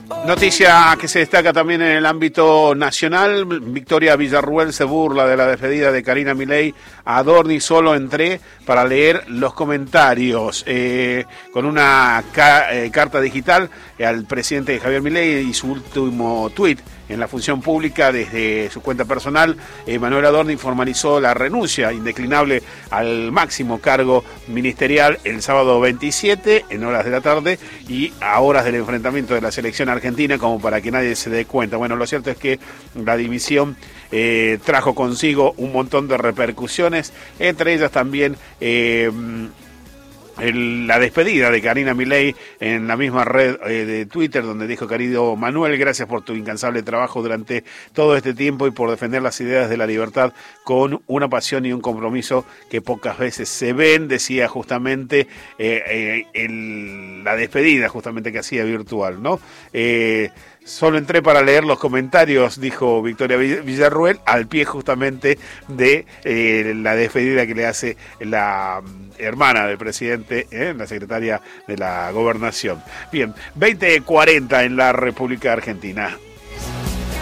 Noticia que se destaca también en el ámbito nacional. Victoria Villarruel se burla de la despedida de Karina Milei. A Adorni solo entré para leer los comentarios. Con una carta digital al presidente Javier Milei y su último tuit en la función pública desde su cuenta personal, Manuel Adorni formalizó la renuncia indeclinable al máximo cargo ministerial el sábado 27 en horas de la tarde y a horas del enfrentamiento de la selección argentina, como para que nadie se dé cuenta. Bueno, lo cierto es que la dimisión trajo consigo un montón de repercusiones, entre ellas también la despedida de Karina Milei en la misma red de Twitter, donde dijo: querido Manuel, gracias por tu incansable trabajo durante todo este tiempo y por defender las ideas de la libertad con una pasión y un compromiso que pocas veces se ven. Decía justamente la despedida justamente que hacía virtual, ¿no? Solo entré para leer los comentarios, dijo Victoria Villarruel, al pie justamente de la despedida que le hace la hermana del presidente, la secretaria de la Gobernación. Bien, 20:40 en la República Argentina.